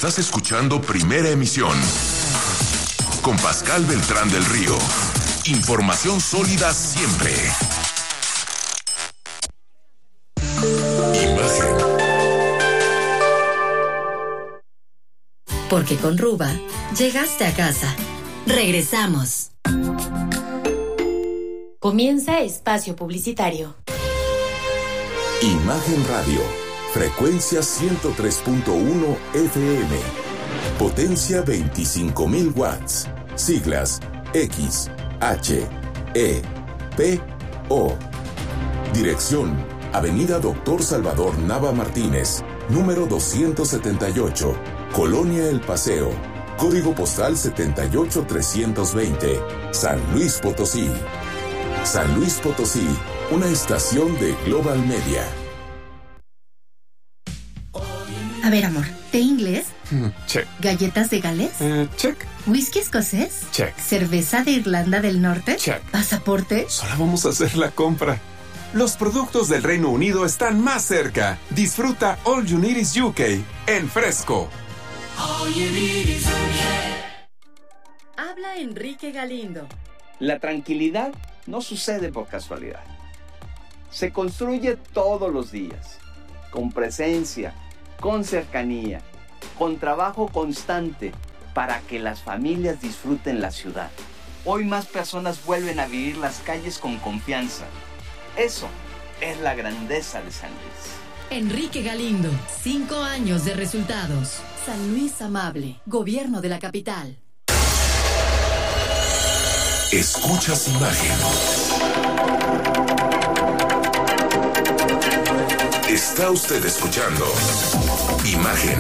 Estás escuchando Primera Emisión con Pascal Beltrán del Río. Información sólida siempre. Imagen. Porque con Ruba llegaste a casa. Regresamos. Comienza espacio publicitario. Imagen Radio. Frecuencia 103.1 FM. Potencia 25.000 watts. Siglas X, H, E, P, O. Dirección: Avenida Doctor Salvador Nava Martínez, número 278, Colonia El Paseo. Código postal 78320, San Luis Potosí. San Luis Potosí, una estación de Global Media. A ver, amor, ¿té inglés? Check. ¿Galletas de Gales? Check. ¿Whisky escocés? Check. ¿Cerveza de Irlanda del Norte? Check. ¿Pasaporte? Solo vamos a hacer la compra. Los productos del Reino Unido están más cerca. Disfruta All You Need Is UK en Fresco. All you need is UK. Habla Enrique Galindo. La tranquilidad no sucede por casualidad. Se construye todos los días, con presencia, con cercanía, con trabajo constante, para que las familias disfruten la ciudad. Hoy más personas vuelven a vivir las calles con confianza. Eso es la grandeza de San Luis. Enrique Galindo, 5 años de resultados. San Luis amable, gobierno de la capital. Escuchas Imagen. Está usted escuchando Imagen.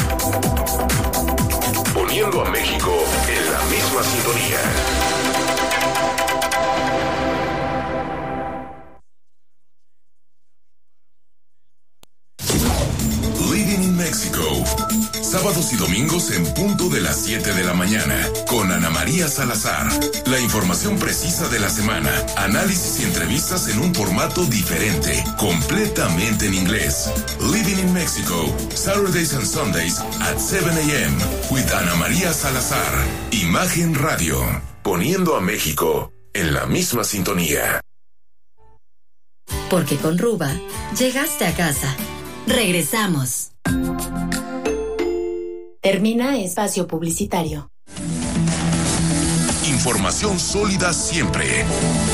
Poniendo a México en la misma sintonía. Living in Mexico. Sábados y domingos en punto de las 7 de la mañana, con Ana María Salazar. La información precisa de la semana, análisis y entrevistas en un formato diferente, completamente en inglés. Living in Mexico, Saturdays and Sundays at 7 a.m. with Ana María Salazar. Imagen Radio, poniendo a México en la misma sintonía. Porque con Ruba llegaste a casa. Regresamos. Termina espacio publicitario. Información sólida siempre.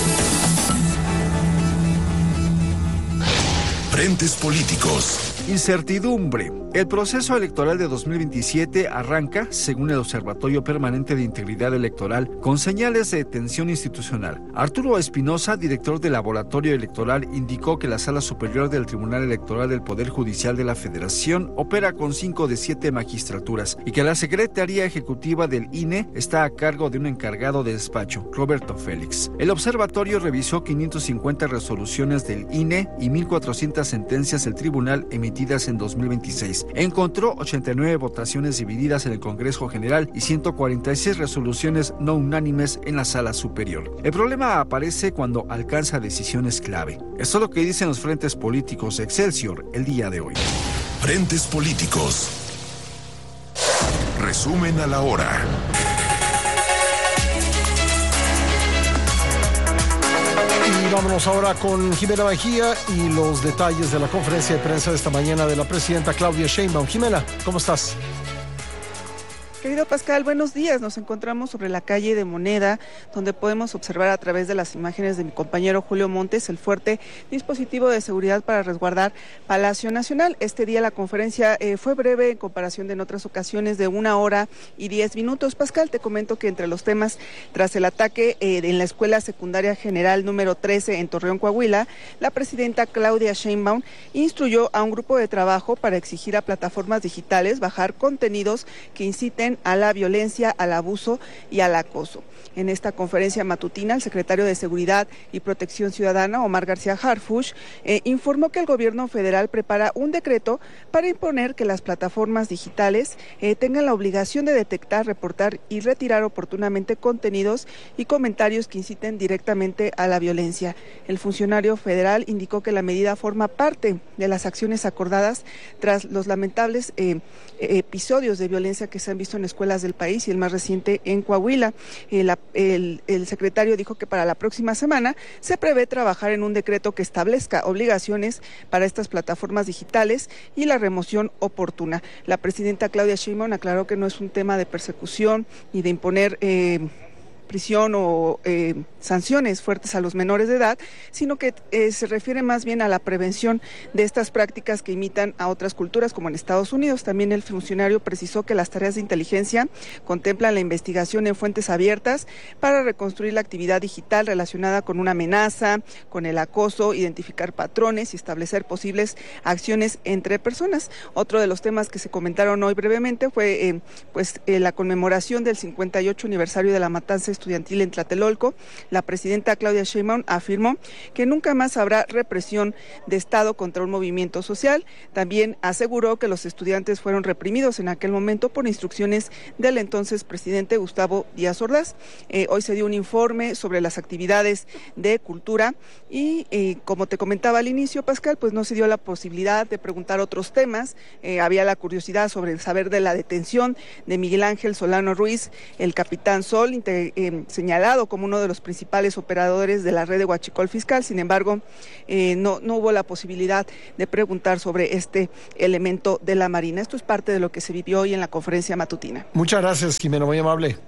Frentes políticos. Incertidumbre. El proceso electoral de 2027 arranca, según el Observatorio Permanente de Integridad Electoral, con señales de tensión institucional. Arturo Espinosa, director del Laboratorio Electoral, indicó que la Sala Superior del Tribunal Electoral del Poder Judicial de la Federación opera con 5 de 7 magistraturas y que la Secretaría Ejecutiva del INE está a cargo de un encargado de despacho, Roberto Félix. El observatorio revisó 550 resoluciones del INE y 1,400 sentencias del tribunal emitidas en 2026. Encontró 89 votaciones divididas en el Congreso General y 146 resoluciones no unánimes en la Sala Superior. El problema aparece cuando alcanza decisiones clave. Esto es lo que dicen los frentes políticos de Excelsior el día de hoy. Frentes políticos. Resumen a la hora. Y vámonos ahora con Jimena Mejía y los detalles de la conferencia de prensa de esta mañana de la presidenta Claudia Sheinbaum. Jimena, ¿cómo estás? Querido Pascal, buenos días. Nos encontramos sobre la calle de Moneda, donde podemos observar a través de las imágenes de mi compañero Julio Montes el fuerte dispositivo de seguridad para resguardar Palacio Nacional. Este día la conferencia fue breve en comparación de en otras ocasiones de 1 hora y 10 minutos. Pascal, te comento que entre los temas, tras el ataque en la Escuela Secundaria General número 13 en Torreón, Coahuila, la presidenta Claudia Sheinbaum instruyó a un grupo de trabajo para exigir a plataformas digitales bajar contenidos que inciten atención a la violencia, al abuso y al acoso. En esta conferencia matutina, el secretario de Seguridad y Protección Ciudadana, Omar García Harfuch, informó que el gobierno federal prepara un decreto para imponer que las plataformas digitales tengan la obligación de detectar, reportar y retirar oportunamente contenidos y comentarios que inciten directamente a la violencia. El funcionario federal indicó que la medida forma parte de las acciones acordadas tras los lamentables episodios de violencia que se han visto en escuelas del país y el más reciente en Coahuila. El secretario dijo que para la próxima semana se prevé trabajar en un decreto que establezca obligaciones para estas plataformas digitales y la remoción oportuna. La presidenta Claudia Sheinbaum aclaró que no es un tema de persecución ni de imponer prisión o sanciones fuertes a los menores de edad, sino que se refiere más bien a la prevención de estas prácticas que imitan a otras culturas como en Estados Unidos. También el funcionario precisó que las tareas de inteligencia contemplan la investigación en fuentes abiertas para reconstruir la actividad digital relacionada con una amenaza, con el acoso, identificar patrones y establecer posibles acciones entre personas. Otro de los temas que se comentaron hoy brevemente fue la conmemoración del 58 aniversario de la matanza estudiantil en Tlatelolco. La presidenta Claudia Sheinbaum afirmó que nunca más habrá represión de Estado contra un movimiento social. También aseguró que los estudiantes fueron reprimidos en aquel momento por instrucciones del entonces presidente Gustavo Díaz Ordaz. Hoy se dio un informe sobre las actividades de cultura y como te comentaba al inicio, Pascal, pues no se dio la posibilidad de preguntar otros temas. Había la curiosidad sobre el saber de la detención de Miguel Ángel Solano Ruiz, el capitán Sol, señalado como uno de los principales operadores de la red de huachicol fiscal. Sin embargo, no hubo la posibilidad de preguntar sobre este elemento de la Marina. Esto es parte de lo que se vivió hoy en la conferencia matutina. Muchas gracias, Jimena, muy amable.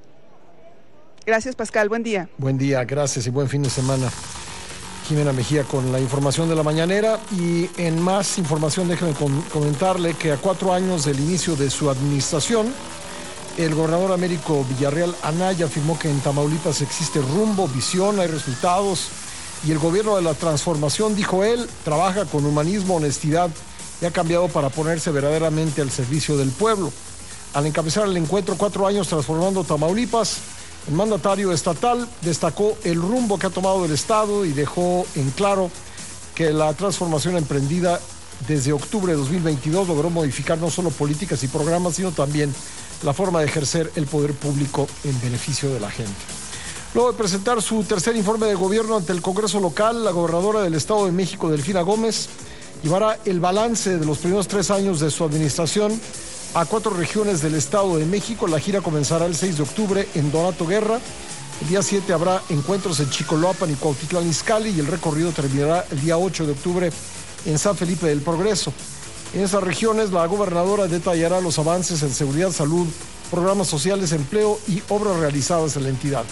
Gracias, Pascal, buen día. Buen día, gracias y buen fin de semana. Jimena Mejía con la información de la mañanera. Y en más información, déjeme comentarle que a 4 años del inicio de su administración, el gobernador Américo Villarreal Anaya afirmó que en Tamaulipas existe rumbo, visión, hay resultados y el gobierno de la transformación, dijo él, trabaja con humanismo, honestidad y ha cambiado para ponerse verdaderamente al servicio del pueblo. Al encabezar el encuentro 4 años transformando Tamaulipas, el mandatario estatal destacó el rumbo que ha tomado el Estado y dejó en claro que la transformación emprendida desde octubre de 2022 logró modificar no solo políticas y programas, sino también la forma de ejercer el poder público en beneficio de la gente. Luego de presentar su tercer informe de gobierno ante el Congreso local, la gobernadora del Estado de México, Delfina Gómez, llevará el balance de los primeros 3 años de su administración a 4 regiones del Estado de México. La gira comenzará el 6 de octubre en Donato Guerra. El día 7 habrá encuentros en Chicoloapan y Cuautitlán Izcalli y el recorrido terminará el día 8 de octubre en San Felipe del Progreso. En esas regiones, la gobernadora detallará los avances en seguridad, salud, programas sociales, empleo y obras realizadas en la entidad.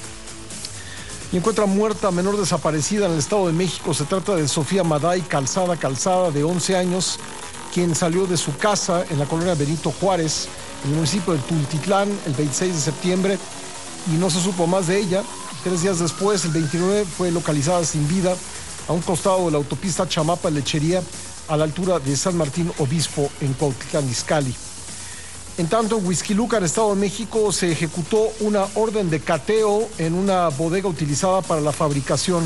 Y encuentra muerta a menor desaparecida en el Estado de México. Se trata de Sofía Maday Calzada, de 11 años, quien salió de su casa en la colonia Benito Juárez, en el municipio de Tultitlán, el 26 de septiembre, y no se supo más de ella. 3 días después, el 29, fue localizada sin vida a un costado de la autopista Chamapa-Lechería, a la altura de San Martín Obispo, en Cuautitlán Izcalli. En tanto, en Huixquilucan, Estado de México, se ejecutó una orden de cateo en una bodega utilizada para la fabricación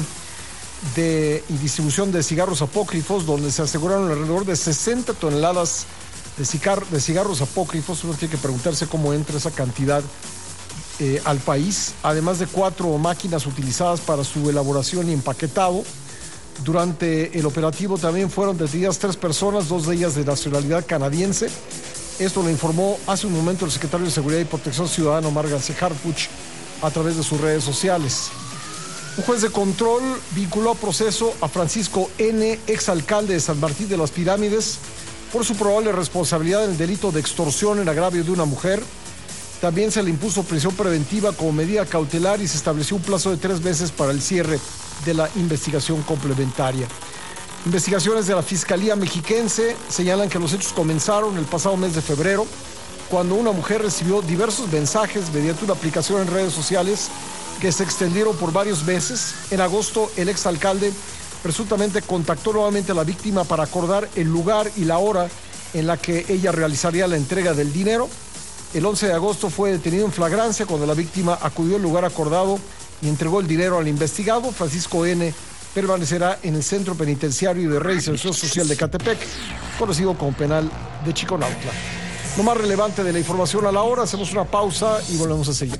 y distribución de cigarros apócrifos, donde se aseguraron alrededor de 60 toneladas de cigarros apócrifos. Uno tiene que preguntarse cómo entra esa cantidad al país, además de 4 máquinas utilizadas para su elaboración y empaquetado. Durante el operativo también fueron detenidas 3 personas, 2 de ellas de nacionalidad canadiense. Esto lo informó hace un momento el secretario de Seguridad y Protección Ciudadana, Omar García Harfuch, a través de sus redes sociales. Un juez de control vinculó a proceso a Francisco N., exalcalde de San Martín de las Pirámides, por su probable responsabilidad en el delito de extorsión en agravio de una mujer. También se le impuso prisión preventiva como medida cautelar y se estableció un plazo de 3 meses para el cierre de la investigación complementaria. Investigaciones de la Fiscalía Mexiquense señalan que los hechos comenzaron el pasado mes de febrero, cuando una mujer recibió diversos mensajes mediante una aplicación en redes sociales que se extendieron por varios meses. En agosto, el exalcalde presuntamente contactó nuevamente a la víctima para acordar el lugar y la hora en la que ella realizaría la entrega del dinero. El 11 de agosto fue detenido en flagrancia cuando la víctima acudió al lugar acordado y entregó el dinero al investigado. Francisco N. permanecerá en el Centro Penitenciario de Reinserción Social de Catepec, conocido como Penal de Chiconautla. Lo más relevante de la información a la hora, hacemos una pausa y volvemos a seguir.